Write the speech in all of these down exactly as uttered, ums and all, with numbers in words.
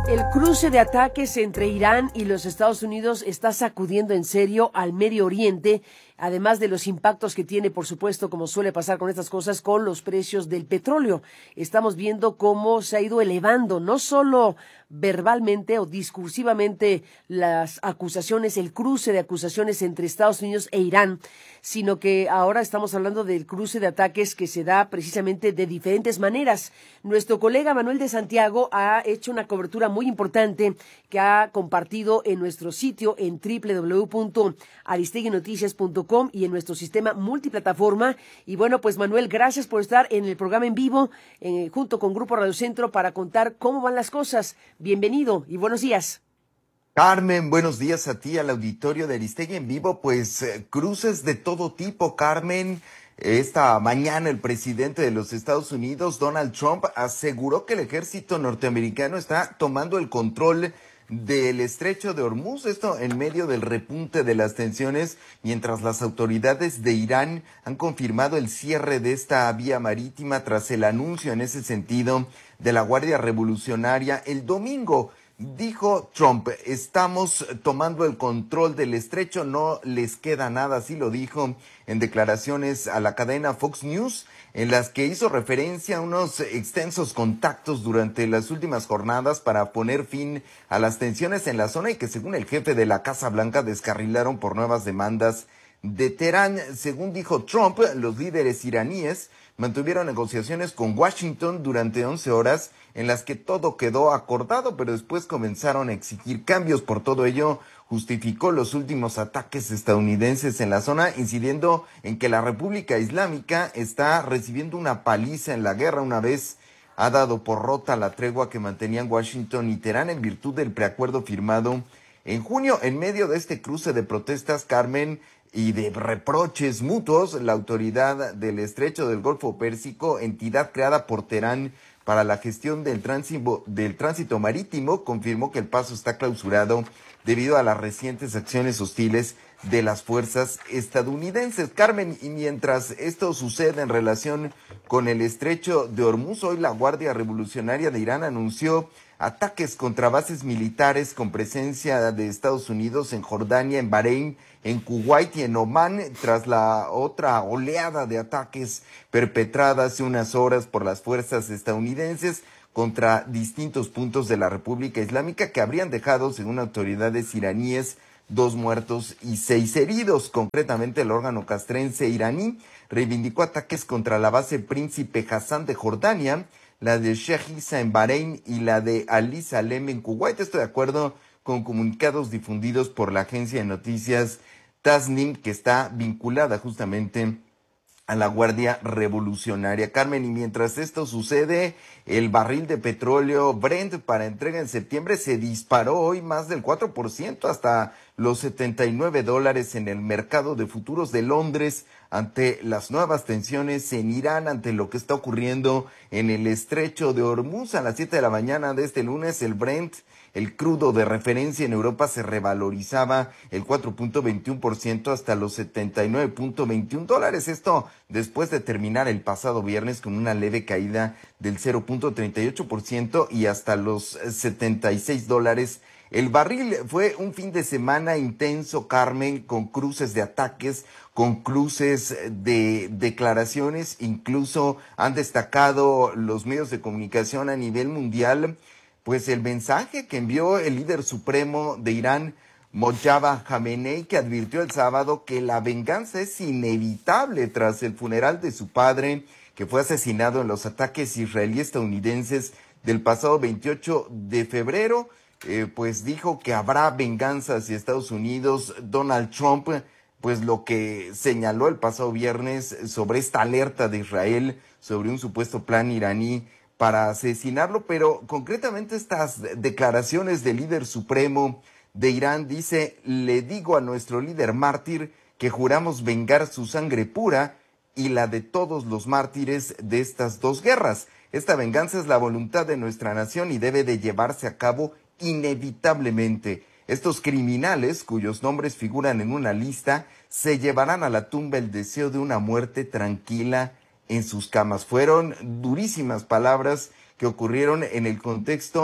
El cruce de ataques entre Irán y los Estados Unidos está sacudiendo en serio al Medio Oriente, además de los impactos que tiene, por supuesto, como suele pasar con estas cosas, con los precios del petróleo. Estamos viendo cómo se ha ido elevando, no solo verbalmente o discursivamente, las acusaciones, el cruce de acusaciones entre Estados Unidos e Irán, sino que ahora estamos hablando del cruce de ataques que se da precisamente de diferentes maneras. Nuestro colega Manuel de Santiago ha hecho una cobertura muy importante que ha compartido en nuestro sitio en doble u doble u doble u punto aristegui noticias punto com y en nuestro sistema multiplataforma. Y bueno, pues Manuel, gracias por estar en el programa en vivo eh, junto con Grupo Radio Centro para contar cómo van las cosas. Bienvenido y buenos días. Carmen, buenos días a ti, al auditorio de Aristegui en vivo. Pues eh, cruces de todo tipo, Carmen. Esta mañana el presidente de los Estados Unidos, Donald Trump, aseguró que el ejército norteamericano está tomando el control del estrecho de Hormuz, esto en medio del repunte de las tensiones, mientras las autoridades de Irán han confirmado el cierre de esta vía marítima tras el anuncio en ese sentido de la Guardia Revolucionaria el domingo. Dijo Trump, estamos tomando el control del estrecho, no les queda nada, así lo dijo en declaraciones a la cadena Fox News, en las que hizo referencia a unos extensos contactos durante las últimas jornadas para poner fin a las tensiones en la zona y que, según el jefe de la Casa Blanca, descarrilaron por nuevas demandas de Teherán. Según dijo Trump, los líderes iraníes mantuvieron negociaciones con Washington durante once horas en las que todo quedó acordado, pero después comenzaron a exigir cambios. Por todo ello, justificó los últimos ataques estadounidenses en la zona, incidiendo en que la República Islámica está recibiendo una paliza en la guerra una vez ha dado por rota la tregua que mantenían Washington y Teherán en virtud del preacuerdo firmado en junio. En medio de este cruce de protestas, Carmen, y de reproches mutuos, la autoridad del Estrecho del Golfo Pérsico, entidad creada por Teherán para la gestión del tránsito, del tránsito marítimo, confirmó que el paso está clausurado debido a las recientes acciones hostiles de las fuerzas estadounidenses. Carmen, y mientras esto sucede en relación con el Estrecho de Hormuz, hoy la Guardia Revolucionaria de Irán anunció ataques contra bases militares con presencia de Estados Unidos en Jordania, en Bahrein, en Kuwait y en Omán, tras la otra oleada de ataques perpetrada hace unas horas por las fuerzas estadounidenses contra distintos puntos de la República Islámica que habrían dejado, según autoridades iraníes, dos muertos y seis heridos. Concretamente, el órgano castrense iraní reivindicó ataques contra la base Príncipe Hassan de Jordania, la de Sheikh Issa en Bahrein y la de Ali Salem en Kuwait. Esto de acuerdo con comunicados difundidos por la agencia de noticias Tasnim, que está vinculada justamente a la Guardia Revolucionaria. Carmen, y mientras esto sucede, el barril de petróleo Brent para entrega en septiembre se disparó hoy más del cuatro por ciento hasta los setenta y nueve dólares en el mercado de futuros de Londres ante las nuevas tensiones en Irán, ante lo que está ocurriendo en el estrecho de Hormuz. A las siete de la mañana de este lunes, el Brent, el crudo de referencia en Europa, se revalorizaba el cuatro punto veintiuno por ciento hasta los setenta y nueve punto veintiuno dólares. Esto después de terminar el pasado viernes con una leve caída del cero punto treinta y ocho por ciento y hasta los setenta y seis dólares. El barril. Fue un fin de semana intenso, Carmen, con cruces de ataques, con cruces de declaraciones. Incluso han destacado los medios de comunicación a nivel mundial pues el mensaje que envió el líder supremo de Irán, Mojtaba Khamenei, que advirtió el sábado que la venganza es inevitable tras el funeral de su padre, que fue asesinado en los ataques israelí-estadounidenses del pasado veintiocho de febrero. Eh, pues dijo que habrá venganza hacia Estados Unidos. Donald Trump, pues lo que señaló el pasado viernes sobre esta alerta de Israel sobre un supuesto plan iraní para asesinarlo, pero concretamente estas declaraciones del líder supremo de Irán, dice: le digo a nuestro líder mártir que juramos vengar su sangre pura y la de todos los mártires de estas dos guerras. Esta venganza es la voluntad de nuestra nación y debe de llevarse a cabo inevitablemente. Estos criminales, cuyos nombres figuran en una lista, se llevarán a la tumba el deseo de una muerte tranquila en sus camas. Fueron durísimas palabras que ocurrieron en el contexto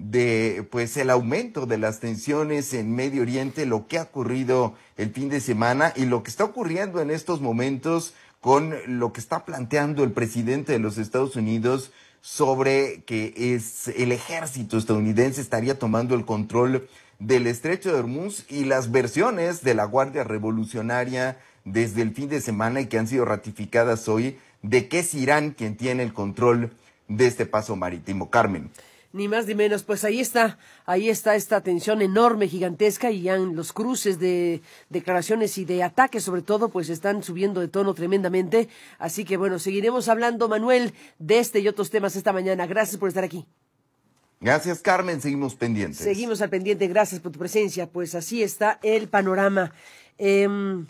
de pues el aumento de las tensiones en Medio Oriente, lo que ha ocurrido el fin de semana y lo que está ocurriendo en estos momentos con lo que está planteando el presidente de los Estados Unidos sobre que es el ejército estadounidense estaría tomando el control del Estrecho de Hormuz y las versiones de la Guardia Revolucionaria desde el fin de semana y que han sido ratificadas hoy de que es Irán quien tiene el control de este paso marítimo. Carmen. Ni más ni menos, pues ahí está, ahí está esta tensión enorme, gigantesca, y ya en los cruces de declaraciones y de ataques, sobre todo, pues están subiendo de tono tremendamente. Así que bueno, seguiremos hablando, Manuel, de este y otros temas esta mañana. Gracias por estar aquí. Gracias, Carmen, seguimos pendientes. Seguimos al pendiente, gracias por tu presencia. Pues así está el panorama. Eh,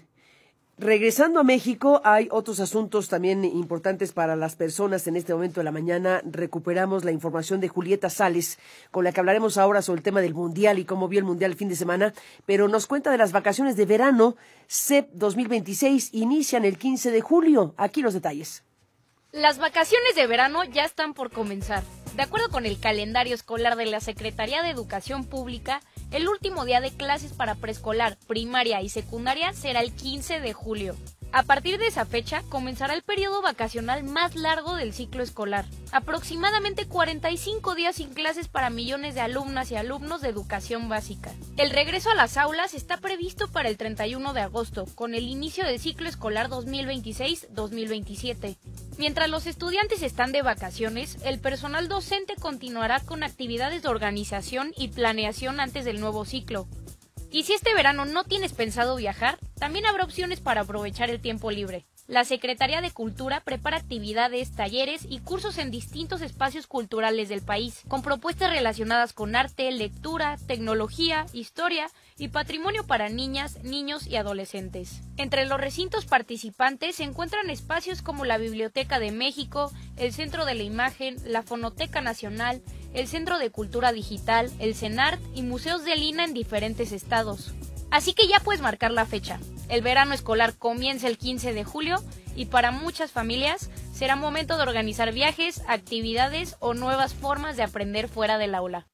Regresando a México, hay otros asuntos también importantes para las personas. En este momento de la mañana recuperamos la información de Julieta Sales, con la que hablaremos ahora sobre el tema del Mundial y cómo vio el Mundial el fin de semana, pero nos cuenta de las vacaciones de verano. C E P dos mil veintiséis inician el quince de julio. Aquí los detalles. Las vacaciones de verano ya están por comenzar. De acuerdo con el calendario escolar de la Secretaría de Educación Pública, el último día de clases para preescolar, primaria y secundaria será el quince de julio. A partir de esa fecha, comenzará el periodo vacacional más largo del ciclo escolar. Aproximadamente cuarenta y cinco días sin clases para millones de alumnas y alumnos de educación básica. El regreso a las aulas está previsto para el treinta y uno de agosto, con el inicio del ciclo escolar dos mil veintiséis dos mil veintisiete. Mientras los estudiantes están de vacaciones, el personal docente continuará con actividades de organización y planeación antes del nuevo ciclo. Y si este verano no tienes pensado viajar, también habrá opciones para aprovechar el tiempo libre. La Secretaría de Cultura prepara actividades, talleres y cursos en distintos espacios culturales del país, con propuestas relacionadas con arte, lectura, tecnología, historia y patrimonio para niñas, niños y adolescentes. Entre los recintos participantes se encuentran espacios como la Biblioteca de México, el Centro de la Imagen, la Fonoteca Nacional, el Centro de Cultura Digital, el CENART y museos del I N A en diferentes estados. Así que ya puedes marcar la fecha. El verano escolar comienza el quince de julio y para muchas familias será momento de organizar viajes, actividades o nuevas formas de aprender fuera del aula.